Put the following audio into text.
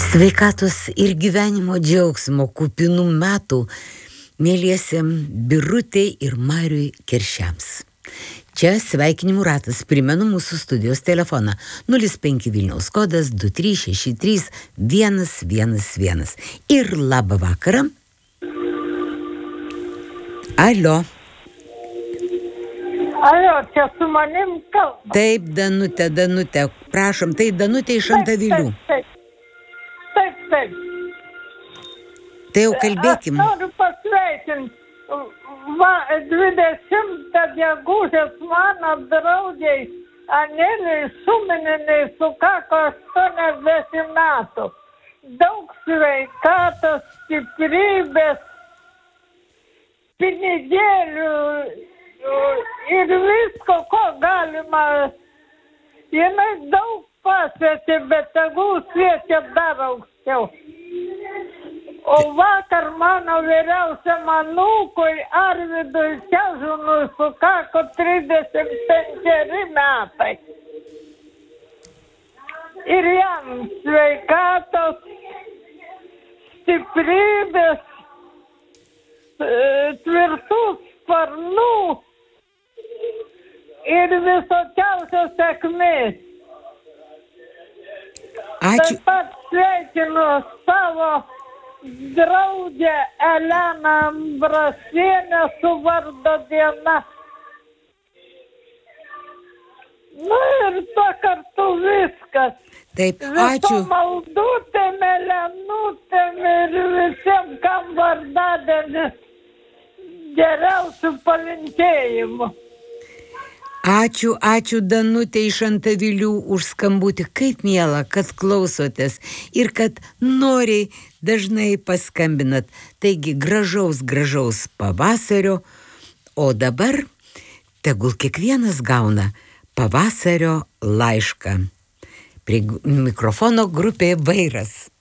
Sveikatos ir gyvenimo džiaugsmo kupinų metų mėliesiem Birutei ir Mariui Keršiams. Čia sveikinimų ratas, primenu mūsų studijos telefoną 05 Vilniaus kodas 2363 111. Ir labą vakarą. Alio. Alio, čia su manim kalba. Taip, Danutė, prašom, tai Danutė iš Antavilių. Taip. Tai jau kalbėkim. Aš noriu pasveikinti. 20 gegužės mano draugei Aneliai Šumininiai sukako 80 metų. Daug sveikatos, stiprybės, pinigėlių ir visko, ko galima. Jinai daug pasiekė, bet tegul siekia dar aukščiau. O vakar mano vyriausiam anūkui Arvidui Kežunui sukako 35 metai. Ir jam sveikatos, stiprybės, tvirtų sparnų ir visokiausios sėkmės. Ačiū. Taip pat sveikinu savo draugę Eleną Ambrasienę su vardo diena. Nu ir to kartu viskas. Taip, ačiū. Visom maldutėm, Elenutėm ir visiems, kam vardadienis, geriausių palinkėjimų. Ačiū Danutė iš Antavilių už skambutį. Kaip miela, kad klausotės ir kad noriai dažnai paskambinat. Taigi gražaus pavasario, o dabar tegul kiekvienas gauna pavasario laišką. Prie mikrofono grupė Vairas.